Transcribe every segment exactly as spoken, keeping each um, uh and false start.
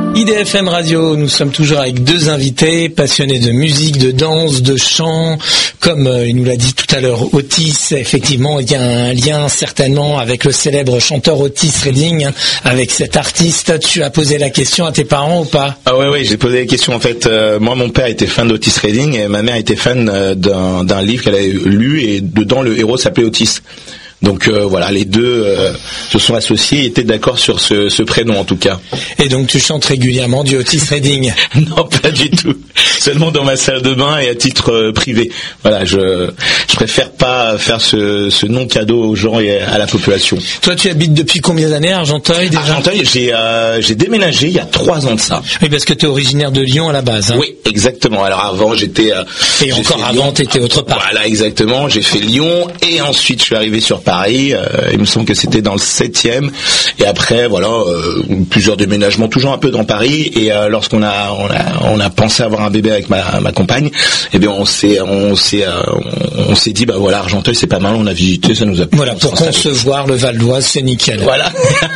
I D F M Radio, nous sommes toujours avec deux invités passionnés de musique, de danse, de chant. Comme euh, il nous l'a dit tout à l'heure, Otis, effectivement, il y a un lien certainement avec le célèbre chanteur Otis Redding, hein, avec cet artiste. Tu as posé la question à tes parents ou pas? Ah ouais, ouais, j'ai posé la question. En fait, euh, moi, mon père était fan d'Otis Redding et ma mère était fan euh, d'un, d'un livre qu'elle avait lu et dedans, le héros s'appelait Otis. Donc euh, voilà, les deux euh, se sont associés et étaient d'accord sur ce, ce prénom en tout cas. Et donc tu chantes régulièrement du Otis Redding? Non, pas du tout. Seulement dans ma salle de bain et à titre euh, privé. Voilà, je je préfère pas faire ce, ce nom cadeau aux gens et à la population. Toi, tu habites depuis combien d'années à Argenteuil déjà? Argenteuil, j'ai euh, j'ai déménagé il y a trois ans de ça. Oui, parce que tu es originaire de Lyon à la base. Hein. Oui, exactement. Alors avant, j'étais euh, et encore avant, tu étais autre part. Voilà, exactement. J'ai fait Lyon et ensuite je suis arrivé sur Paris, euh, il me semble que c'était dans le septième, et après voilà euh, plusieurs déménagements, toujours un peu dans Paris. Et euh, lorsqu'on a on a on a pensé avoir un bébé avec ma ma compagne, eh bien on s'est on s'est euh, on, on s'est dit bah voilà, Argenteuil c'est pas mal, on a visité, ça nous a plu. Voilà, pour concevoir le Val d'Oise, c'est nickel. Voilà.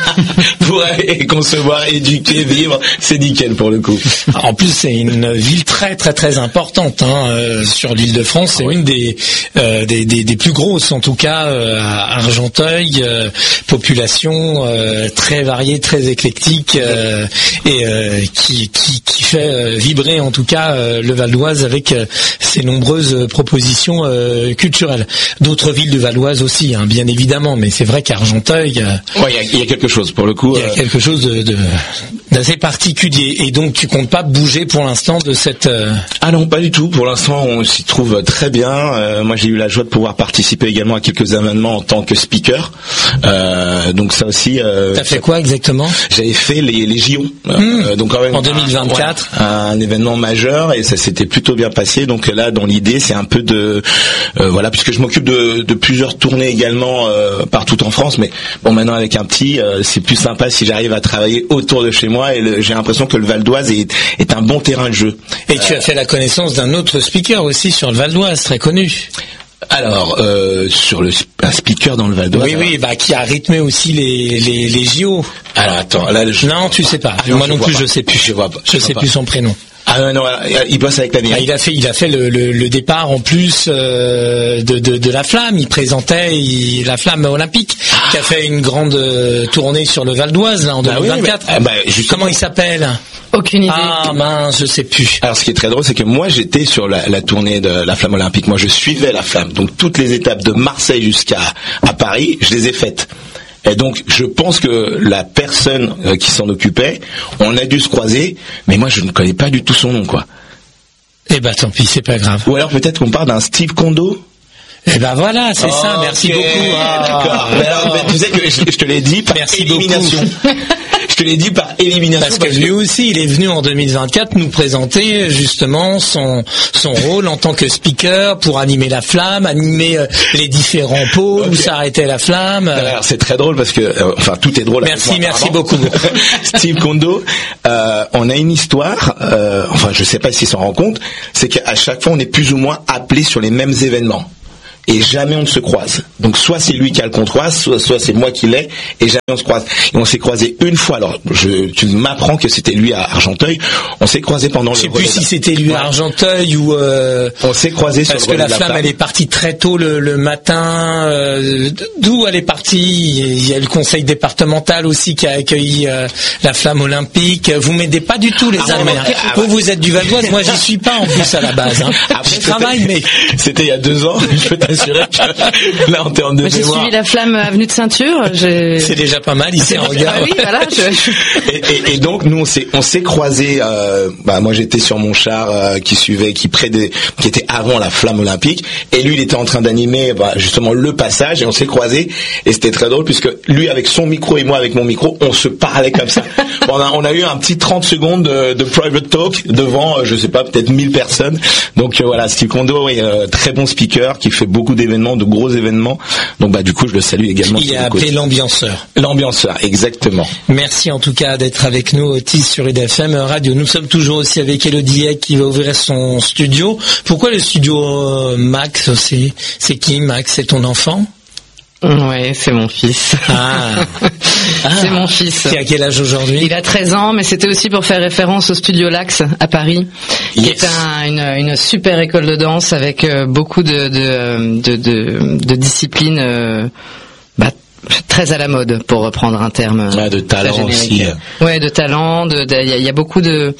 Pour concevoir, éduquer, vivre, c'est nickel pour le coup. En plus, c'est une ville très très très importante hein, euh, sur l'Île-de-France. C'est oui. une des, euh, des des des plus grosses en tout cas euh, à Argenteuil. Euh, population euh, très variée, très éclectique euh, et euh, qui qui qui fait euh, vibrer en tout cas euh, le Val d'Oise avec euh, ses nombreuses propositions euh, culturelles. D'autres villes du Val d'Oise aussi, hein, bien évidemment, mais c'est vrai qu'Argenteuil, euh, ouais, il y, y a quelque chose pour le coup. Il y a euh... quelque chose de, de d'assez particulier. Et donc tu comptes pas bouger pour l'instant de cette. Euh... Ah non, pas du tout. Pour l'instant, on s'y trouve très bien. Euh, moi, j'ai eu la joie de pouvoir participer également à quelques événements en tant que speaker. Euh, donc ça aussi. Euh, T'as fait quoi exactement? J'avais fait les, les J O. Mmh. Euh, donc quand même, en deux mille vingt-quatre. Un, ouais, un événement majeur et ça s'était plutôt bien passé. Donc là, dans l'idée, c'est un peu de euh, voilà, puisque je m'occupe de, de plusieurs tournées également euh, partout en France. Mais bon, maintenant avec un petit, euh, c'est plus sympa si j'arrive à travailler autour de chez moi. Et le, j'ai l'impression que le Val d'Oise est, est un bon terrain de jeu. Et euh, tu as fait la connaissance d'un autre speaker aussi sur le Val d'Oise, très connu. Alors, euh, sur le un speaker dans le Val d'Oise. Oui, oui, bah qui a rythmé aussi les les, les J O. Alors attends, là je... non, tu sais pas. Ah, non, moi non plus, pas. je sais plus. Je vois pas. Je, je sais pas. plus son prénom. Ah non, non, il bosse avec la mairie. Ah, il a fait, il a fait le, le, le départ en plus euh, de, de, de la Flamme. Il présentait il, la Flamme olympique, ah. qui a fait une grande euh, tournée sur le Val d'Oise là, en bah deux mille vingt-quatre. Oui, mais, bah, comment il s'appelle? Aucune idée. Ah mince, je sais plus. Alors ce qui est très drôle, c'est que moi j'étais sur la, la tournée de la Flamme olympique. Moi je suivais la Flamme, donc toutes les étapes de Marseille jusqu'à à Paris, je les ai faites. Et donc, je pense que la personne euh, qui s'en occupait, on a dû se croiser, mais moi, je ne connais pas du tout son nom, quoi. Eh ben, tant pis, c'est pas grave. Ou alors, peut-être qu'on parle d'un Steve Kondo. Eh ben voilà, c'est oh, ça, merci okay. beaucoup. Ah, d'accord. Mais alors, ben, tu sais que je, je te l'ai dit par merci élimination. Je te l'ai dit par élimination. Parce, parce que lui aussi, il est venu en deux mille vingt-quatre nous présenter justement son son rôle en tant que speaker pour animer la Flamme, animer euh, les différents pôles okay. où s'arrêtait la Flamme. Alors, c'est très drôle parce que, euh, enfin, tout est drôle. Merci, moi, merci beaucoup. Steve Kondo, euh, on a une histoire, euh, enfin, je sais pas s'il s'en rend compte, c'est qu'à chaque fois, on est plus ou moins appelé sur les mêmes événements. Et jamais on ne se croise. Donc soit c'est lui qui a le contrat, soit, soit c'est moi qui l'ai, et jamais on se croise. Et on s'est croisé une fois. Alors je, tu m'apprends que c'était lui à Argenteuil. On s'est croisé pendant le. Je sais plus si c'était lui à Argenteuil ou. Euh, on s'est croisé sur le. Parce que la Flamme, elle est partie très tôt le, le matin. Euh, d'où elle est partie? Il y a le conseil départemental aussi qui a accueilli euh, la Flamme olympique. Vous m'aidez pas du tout les ah, Allemands. Ah, ah, vous vous êtes du Val d'Oise. Moi j'y suis pas en plus à la base. Hein. Après, je travaille mais. C'était il y a deux ans. Je peux t'assurer que là en termes de Moi, j'ai mémoire. suivi la Flamme avenue de Ceinture. J'ai... C'est déjà pas mal. Il s'est regardé. Ah oui, voilà. Je... et, et, et donc nous on s'est on s'est croisés. Euh, bah moi j'étais sur mon char euh, qui suivait, qui prédé, qui était avant la Flamme olympique, et lui il était en train d'animer bah, justement le passage, et on s'est croisés et c'était très drôle puisque lui avec son micro et moi avec mon micro, on se parlait comme ça. Bon, on a on a eu un petit trente secondes de, de private talk devant euh, je sais pas peut-être mille personnes. Donc euh, voilà, Steve Kondo est euh, très bon speaker qui fait beaucoup d'événements, de gros événements. Donc bah du coup je le salue également. Il est appelé l'ambianceur. L'ambianceur, exactement. Merci en tout cas d'être avec nous Otis sur I D F M Radio. Nous sommes toujours aussi avec Elodie Eck qui va ouvrir son studio. Pourquoi le studio Max aussi? C'est qui Max? C'est ton enfant? Ouais, c'est mon fils. Ah. Ah, c'est mon fils. Qui a quel âge aujourd'hui? Il a treize ans, mais c'était aussi pour faire référence au Studio Lax à Paris, qui Yes. est un, une, une super école de danse avec euh, beaucoup de, de, de, de, de disciplines euh, bah, très à la mode, pour reprendre un terme. Ouais, de talent générique. aussi. Ouais, de talent. Il de, y, y a beaucoup de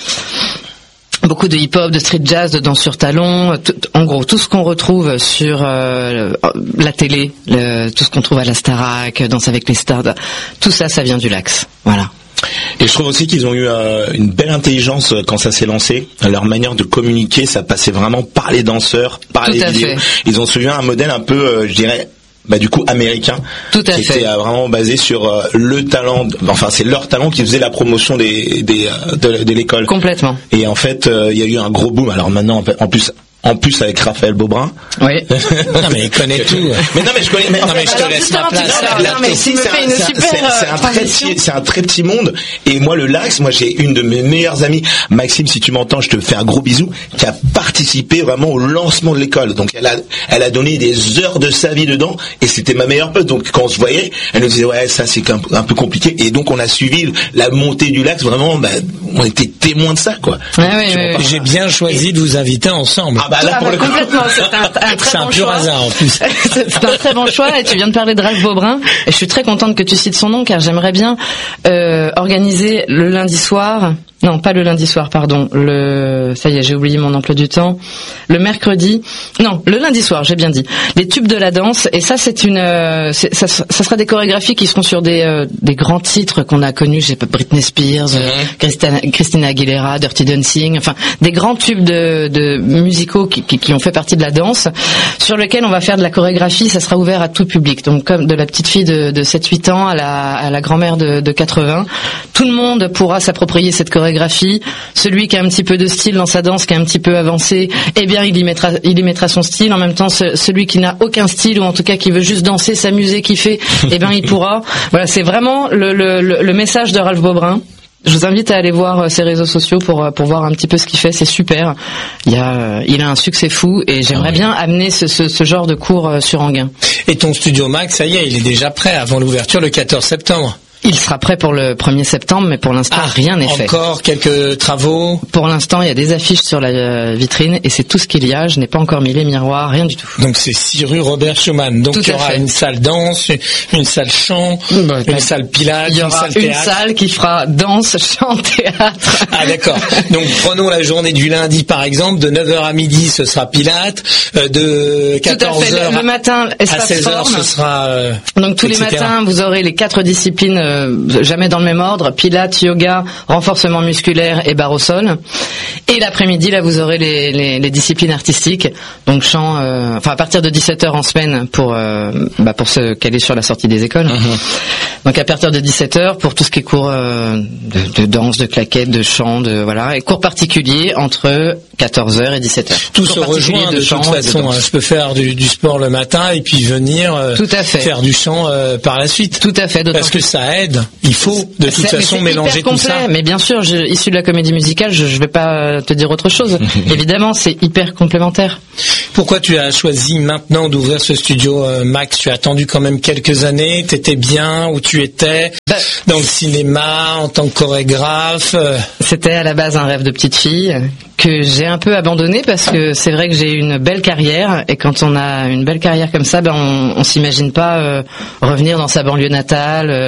beaucoup de hip-hop, de street jazz, de danse sur talon. Tout, en gros, tout ce qu'on retrouve sur euh, la télé, le, tout ce qu'on trouve à la Starac, Danse avec les stars, tout ça, ça vient du Lax. Voilà. Et je trouve aussi qu'ils ont eu euh, une belle intelligence quand ça s'est lancé. Leur manière de communiquer, ça passait vraiment par les danseurs, par Tout les à vidéos. fait. Ils ont suivi un modèle un peu, euh, je dirais, bah du coup américain, Tout à qui fait. était euh, vraiment basé sur euh, le talent. Enfin, c'est leur talent qui faisait la promotion des, des euh, de, de l'école. Complètement. Et en fait, euh, il y a eu un gros boom. Alors maintenant, en fait, en plus. En plus avec Raphaël Beaubrun. Oui. Non mais il connaît tout. Mais non mais je connais. Mais en Non, mais fait, je te Alors, laisse justement, ma place. tu- La- non, la- mais aussi, tu me c'est fais un- une c'est un- super, c'est- c'est euh, un très transition. petit, c'est un très petit monde. Et moi, le Lax, moi, j'ai une de mes meilleures amies, Maxime, si tu m'entends, je te fais un gros bisou, qui a participé vraiment au lancement de l'école. Donc, elle a, elle a donné des heures de sa vie dedans, et c'était ma meilleure pote. Donc, quand on se voyait, elle nous disait, ouais, ça, c'est un, un peu compliqué. Et donc, on a suivi la montée du Lax, vraiment, bah, on était témoins de ça, quoi. Ouais, ouais, Tu ouais, m'en ouais. J'ai bien choisi de vous inviter ensemble. Ah bah là, Ah, pour bah, le coup. complètement, c'est un, un très C'est un bon pur choix. hasard en plus. C'est un très bon choix, et tu viens de parler de Ralph Beaubrun, et je suis très contente que tu cites son nom, car j'aimerais bien euh, organiser le lundi soir, non pas le lundi soir, pardon, le, ça y est, j'ai oublié mon emploi du temps, le mercredi, non, le lundi soir, j'ai bien dit, les tubes de la danse, et ça c'est une, euh, c'est- ça, ça sera des chorégraphies qui seront sur des, euh, des grands titres qu'on a connus, j'ai pas Britney Spears, euh, Christina, Christina Aguilera, Dirty Dancing, enfin des grands tubes de, de musicaux qui, qui, qui ont fait partie de la danse, sur lesquels on va faire de la chorégraphie. Ça sera ouvert à tout public, donc comme de la petite fille de, de sept huit ans à la, à la grand-mère de, de quatre-vingts, tout le monde pourra s'approprier cette chorégraphie. Celui qui a un petit peu de style dans sa danse, qui est un petit peu avancé, eh bien il y mettra, il y mettra son style. En même temps, ce, celui qui n'a aucun style, ou en tout cas qui veut juste danser, s'amuser, kiffer, eh bien il pourra. Voilà, c'est vraiment le, le, le, le message de Ralph Beaubrun. Je vous invite à aller voir euh, ses réseaux sociaux pour euh, pour voir un petit peu ce qu'il fait. C'est super. Il y a euh, il a un succès fou, et j'aimerais bien amener ce, ce ce genre de cours euh, sur Enghien. Et ton studio Max, ça y est, il est déjà prêt avant l'ouverture le quatorze septembre. Il sera prêt pour le premier septembre, mais pour l'instant rien n'est fait. Encore quelques travaux. Pour l'instant, il y a des affiches sur la euh, vitrine, et c'est tout ce qu'il y a. Je n'ai pas encore mis les miroirs, rien du tout. Donc c'est six rue Robert Schumann. Donc Tout il y à aura fait. une salle danse, une, une salle chant, Bah, une bah, salle pilates, Il y une aura salle une théâtre. salle qui fera danse, chant, théâtre. Ah d'accord. Donc prenons la journée du lundi par exemple, de neuf heures à midi ce sera pilates, euh, de Tout à quatorze fait. heures Le, le matin, à espace seize heures forme. ce sera... euh, Donc tous et les cetera. matins, vous aurez les quatre disciplines, euh, jamais dans le même ordre: pilates, yoga, renforcement musculaire et barre au sol. Et l'après-midi, là, vous aurez les, les, les disciplines artistiques, donc chant, euh, enfin à partir de dix-sept heures en semaine pour euh, bah, pour se caler sur la sortie des écoles. Mm-hmm. Donc à partir de dix-sept heures pour tout ce qui est cours euh, de, de danse, de claquettes, de chant, de voilà, et cours particuliers entre quatorze heures et dix-sept heures. Tout Cours se particuliers rejoint de, chant toute et de façon. danse. Hein. Je peux faire du, du sport le matin et puis venir euh, Tout à fait. faire du chant euh, par la suite. Tout à fait. d'autant Parce que ça aide. Il faut de toute C'est- mais façon c'est mélanger hyper tout complet. ça. Mais bien sûr, je, issu de la comédie musicale, je, je vais pas te dire autre chose. Évidemment, c'est hyper complémentaire. Pourquoi tu as choisi maintenant d'ouvrir ce studio euh, Max? Tu as attendu quand même quelques années. T'étais bien où tu étais Bah, dans le cinéma en tant que chorégraphe. euh, C'était à la base un rêve de petite fille que j'ai un peu abandonné, parce que c'est vrai que j'ai eu une belle carrière, et quand on a une belle carrière comme ça, ben on, on s'imagine pas euh, revenir dans sa banlieue natale. euh,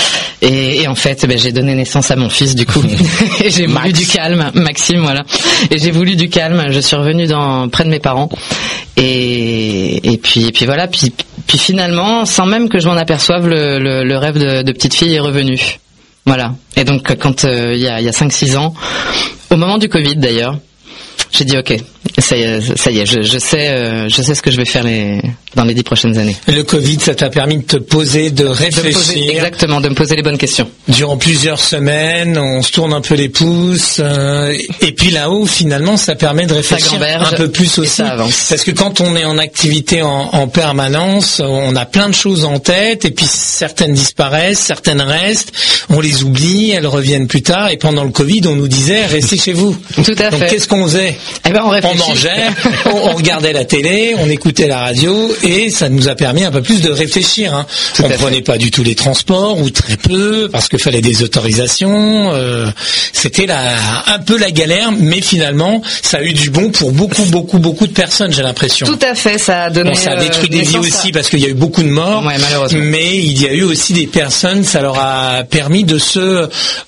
et, et en fait, ben, j'ai donné naissance à mon fils du coup. Et j'ai voulu Max. du calme, Maxime, voilà. Et j'ai voulu du calme. Je suis revenue dans près de mes parents. Et, et puis, et puis voilà. Puis, puis finalement, sans même que je m'en aperçoive, le, le, le rêve de, de petite fille est revenu. Voilà. Et donc quand euh, il y a il y a cinq six ans, au moment du Covid d'ailleurs, j'ai dit ok, ça y est, ça y est, je, je sais euh, je sais ce que je vais faire les dans les dix prochaines années. Le Covid, ça t'a permis de te poser, de De me poser, réfléchir. exactement, de me poser les bonnes questions. Durant plusieurs semaines, on se tourne un peu les pouces, euh, et puis là-haut, finalement, ça permet de réfléchir gamberge, un peu plus et aussi. ça avance. Parce que quand on est en activité en, en permanence, on a plein de choses en tête, et puis certaines disparaissent, certaines restent, on les oublie, elles reviennent plus tard, et pendant le Covid, on nous disait, restez chez vous. Tout à Donc fait. qu'est-ce qu'on faisait? Eh ben on On réfléchit. mangeait, on, on regardait la télé, on écoutait la radio, et ça nous a permis un peu plus de réfléchir. Hein. On ne prenait pas du tout les transports ou très peu parce qu'il fallait des autorisations. Euh, c'était la, un peu la galère, mais finalement ça a eu du bon pour beaucoup beaucoup beaucoup de personnes, j'ai l'impression. Tout à fait, ça a donné. Bon, ça a détruit euh, des vies aussi parce qu'il y a eu beaucoup de morts. Ouais, malheureusement. Mais il y a eu aussi des personnes, ça leur a permis de se euh,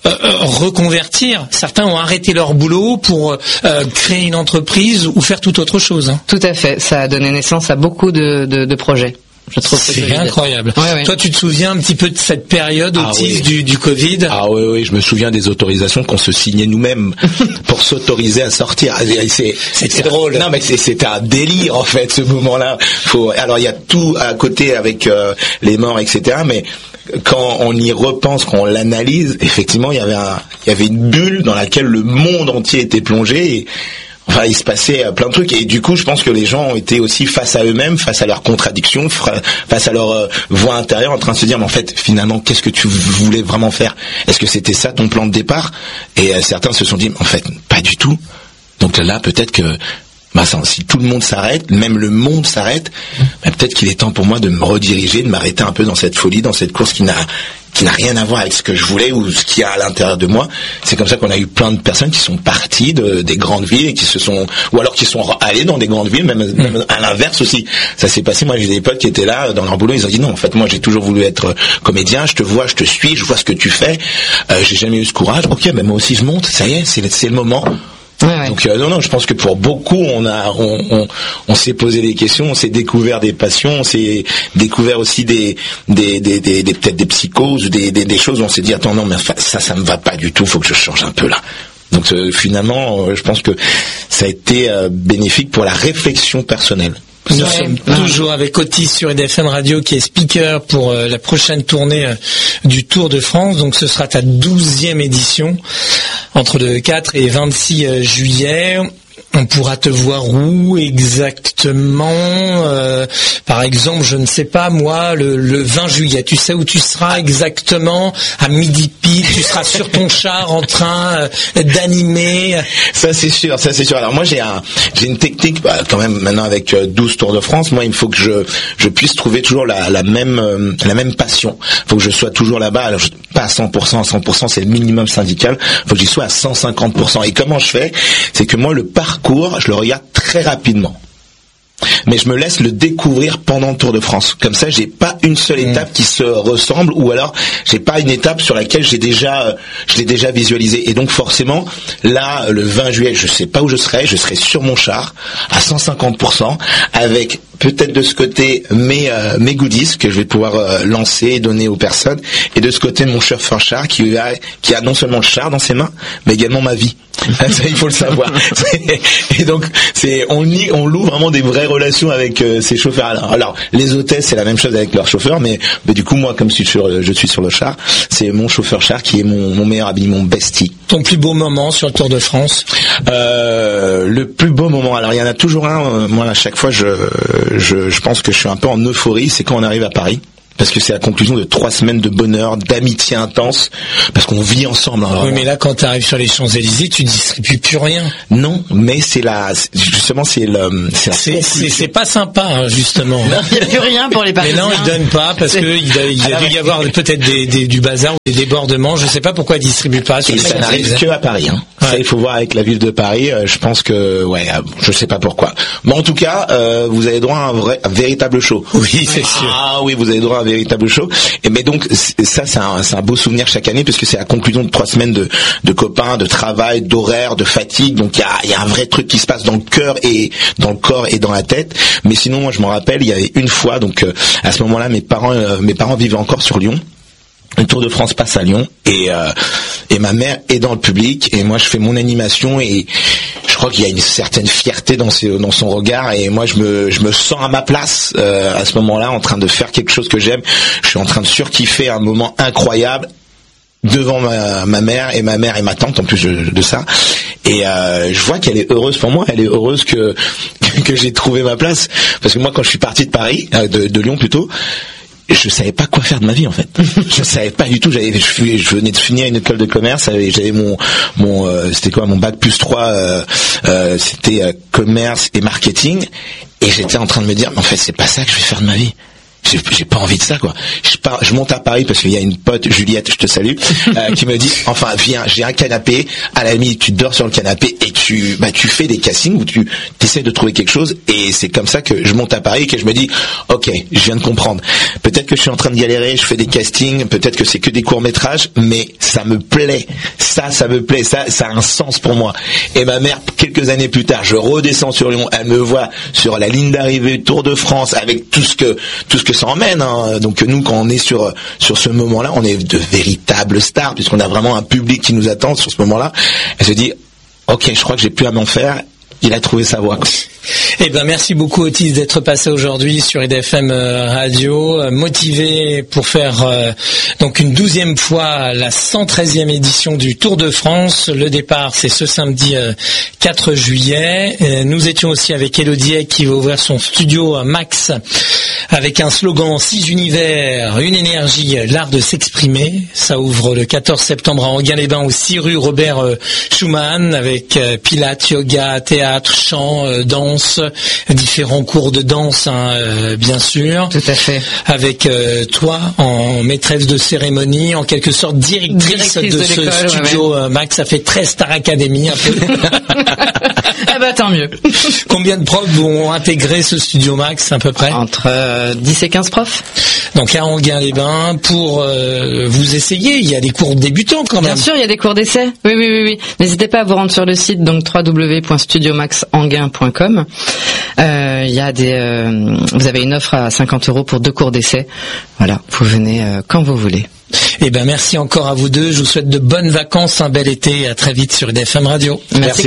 reconvertir. Certains ont arrêté leur boulot pour euh, créer une entreprise ou faire toute autre chose. Hein. Tout à fait, ça a donné naissance à beaucoup de, de, de projets. Je trouve que c'est incroyable. Ouais, ouais. Toi, tu te souviens un petit peu de cette période ah, autiste oui. du, du Covid? Ah oui, oui, je me souviens des autorisations qu'on se signait nous-mêmes pour s'autoriser à sortir. C'est, c'était drôle. Non, mais c'est, c'était un délire en fait ce moment-là. Faut, alors il y a tout à côté avec euh, les morts, et cetera. Mais quand on y repense, quand on l'analyse, effectivement, il y avait un, il y avait une bulle dans laquelle le monde entier était plongé. Et, enfin, il se passait plein de trucs et du coup, je pense que les gens ont été aussi face à eux-mêmes, face à leurs contradictions, face à leur euh, voix intérieure, en train de se dire, mais en fait, finalement, qu'est-ce que tu voulais vraiment faire? Est-ce que c'était ça ton plan de départ? Et euh, certains se sont dit, en fait, pas du tout. Donc là, peut-être que bah, ça, si tout le monde s'arrête, même le monde s'arrête, bah, peut-être qu'il est temps pour moi de me rediriger, de m'arrêter un peu dans cette folie, dans cette course qui n'a qui n'a rien à voir avec ce que je voulais ou ce qu'il y a à l'intérieur de moi. C'est comme ça qu'on a eu plein de personnes qui sont parties de, des grandes villes et qui se sont, ou alors qui sont allées dans des grandes villes, même, mmh. même à l'inverse aussi. Ça s'est passé, moi j'ai des potes qui étaient là dans leur boulot, ils ont dit non, en fait moi j'ai toujours voulu être comédien, je te vois, je te suis, je vois ce que tu fais, euh, j'ai jamais eu ce courage, ok, mais moi aussi je monte, ça y est, c'est, c'est le moment. Ouais, ouais. Donc euh, non non, je pense que pour beaucoup on a on, on on s'est posé des questions, on s'est découvert des passions, on s'est découvert aussi des des des, des, des peut-être des psychoses, des, des des choses où on s'est dit attends non mais ça ça me va pas du tout, faut que je change un peu là. Donc euh, finalement euh, je pense que ça a été euh, bénéfique pour la réflexion personnelle. Nous ouais. sommes toujours avec Otis sur E D F M Radio qui est speaker pour euh, la prochaine tournée euh, du Tour de France. Donc ce sera ta douzième édition entre le quatre et vingt-six euh, juillet. On pourra te voir où exactement euh, par exemple, je ne sais pas moi, le, le vingt juillet. Tu sais où tu seras exactement à midi pile. Tu seras sur ton char en train euh, d'animer. Ça c'est sûr, ça c'est sûr. Alors moi j'ai un, j'ai une technique bah, quand même maintenant avec euh, douze Tours de France. Moi il faut que je je puisse trouver toujours la, la même euh, la même passion. Il faut que je sois toujours là-bas. Alors je, pas à cent pour cent, à cent pour cent c'est le minimum syndical. Il faut que j'y sois à cent cinquante pour cent. Et comment je fais? C'est que moi le parcours, je le regarde très rapidement. Mais je me laisse le découvrir pendant le Tour de France. Comme ça, j'ai pas une seule étape mmh. qui se ressemble, ou alors j'ai pas une étape sur laquelle j'ai déjà, euh, je l'ai déjà visualisé. Et donc forcément, là, le vingt juillet, je sais pas où je serai. Je serai sur mon char à cent cinquante pour cent, avec peut-être de ce côté mes euh, mes goodies que je vais pouvoir euh, lancer et donner aux personnes, et de ce côté mon chauffeur char qui a qui a non seulement le char dans ses mains, mais également ma vie. Ça, il faut le savoir. Et donc, c'est on y, on loue vraiment des vraies relations avec euh, ces chauffeurs. Alors, alors, les hôtesses, c'est la même chose avec leurs chauffeurs, mais, mais du coup, moi, comme je suis sur, je suis sur le char, c'est mon chauffeur char qui est mon, mon meilleur ami, mon bestie. Ton plus beau moment sur le Tour de France? euh, Le plus beau moment. Alors, il y en a toujours un. Euh, moi, à chaque fois, je, je, je pense que je suis un peu en euphorie. C'est quand on arrive à Paris. Parce que c'est la conclusion de trois semaines de bonheur, d'amitié intense, parce qu'on vit ensemble. Alors, oui, mais là, quand tu arrives sur les Champs-Élysées, tu distribues plus rien. Non, mais c'est la, justement, c'est le, c'est la c'est, c'est, c'est pas sympa, hein, justement. Il n'y a plus rien pour les Parisiens. Mais non, ils donnent pas, parce que il a, il a dû y avoir peut-être des, des, du bazar ou des débordements. Je sais pas pourquoi ils distribuent pas. Et ça n'arrive que à Paris, hein. Ouais. Ça, il faut voir avec la ville de Paris. Euh, je pense que, ouais, euh, je sais pas pourquoi. Mais en tout cas, euh, vous avez droit à un vrai, un véritable show. Oui, c'est sûr. Ah oui, vous avez droit à un véritable show. Et mais donc ça, c'est un, c'est un beau souvenir chaque année, parce que c'est la conclusion de trois semaines de, de copains, de travail, d'horaire, de fatigue. Donc il y a, il y a un vrai truc qui se passe dans le cœur et dans le corps et dans la tête. Mais sinon, moi, je m'en rappelle, il y avait une fois, donc euh, à ce moment-là, mes parents, euh, mes parents vivaient encore sur Lyon. Le Tour de France passe à Lyon et euh, et ma mère est dans le public et moi je fais mon animation et je crois qu'il y a une certaine fierté dans ses, dans son regard, et moi je me je me sens à ma place euh, à ce moment-là, en train de faire quelque chose que j'aime. Je suis en train de surkiffer un moment incroyable devant ma, ma mère et ma mère et ma tante en plus de, de ça, et euh, je vois qu'elle est heureuse pour moi, elle est heureuse que que j'ai trouvé ma place, parce que moi quand je suis parti de Paris, euh, de, de Lyon plutôt, je savais pas quoi faire de ma vie en fait. Je savais pas du tout. J'avais, je, je venais de finir une école de commerce. J'avais mon, mon, euh, c'était quoi, mon bac plus trois. Euh, euh, c'était euh, commerce et marketing. Et j'étais en train de me dire, mais en fait, c'est pas ça que je vais faire de ma vie. J'ai, j'ai pas envie de ça, quoi. Je pars, je monte à Paris parce qu'il y a une pote, Juliette, je te salue, euh, qui me dit, enfin, viens, j'ai un canapé. À la limite, tu dors sur le canapé et tu, bah, tu fais des castings où tu essaies de trouver quelque chose. Et c'est comme ça que je monte à Paris et que je me dis, ok, je viens de comprendre. Peut-être que je suis en train de galérer, je fais des castings, peut-être que c'est que des courts métrages, mais ça me plaît. Ça, ça me plaît. Ça, ça a un sens pour moi. Et ma mère, quelques années plus tard, je redescends sur Lyon. Elle me voit sur la ligne d'arrivée Tour de France avec tout ce que, tout ce que ça emmène, hein. Donc nous, quand on est sur sur ce moment-là, on est de véritables stars puisqu'on a vraiment un public qui nous attend sur ce moment-là. Elle se dit, ok, je crois que j'ai plus à m'en faire. Il a trouvé sa voie. Eh ben, merci beaucoup Otis d'être passé aujourd'hui sur I D F M Radio, euh, motivé pour faire euh, donc une douzième fois la cent treizième édition du Tour de France. Le départ, c'est ce samedi euh, quatre juillet. Euh, nous étions aussi avec Elodie Eck qui va ouvrir son studio Max avec un slogan six univers, une énergie, l'art de s'exprimer. Ça ouvre le quatorze septembre à Enghien-les-Bains au six rue Robert euh, Schumann avec euh, pilates, yoga, théâtre, chant, euh, danse, différents cours de danse, hein, euh, bien sûr. Tout à fait. Avec euh, toi en maîtresse de cérémonie, en quelque sorte directrice, directrice de, de ce studio ouais, ouais. Max. Ça fait très Star Academy un peu. Ah bah tant mieux. Combien de profs vont intégrer ce studio Max à peu près? Entre euh, dix et quinze profs. Donc à Enghien-les-Bains pour euh, vous essayer. Il y a des cours débutants quand même. Bien sûr, il y a des cours d'essai. Oui, oui, oui, oui. N'hésitez pas à vous rendre sur le site donc w w w point studio max enghien point com. Euh, il y a des, euh, vous avez une offre à cinquante euros pour deux cours d'essai. Voilà, vous venez euh, quand vous voulez. Eh ben merci encore à vous deux. Je vous souhaite de bonnes vacances, un bel été. À très vite sur I D F M Radio. Merci. Merci.